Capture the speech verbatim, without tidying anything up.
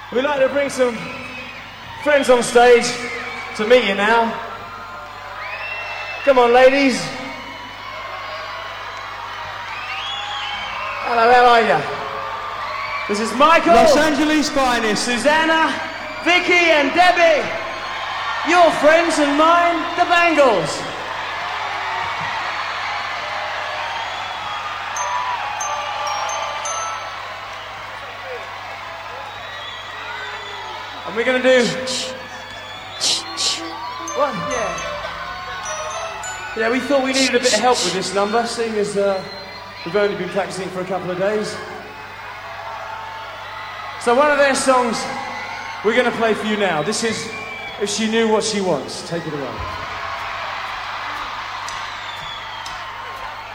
We'd like to bring some friends on stage to meet you now. Come on, ladies. Hello, how are you? This is Michael. Los Angeles finest. Susanna, Vicky and Debbie. Your friends and mine, the Bangles. And we're going to do... What? Yeah. Yeah, we thought we needed a bit of help with this number, seeing as uh, we've only been practicing for a couple of days. So one of their songs we're going to play for you now. This is If She Knew What She Wants. Take it away.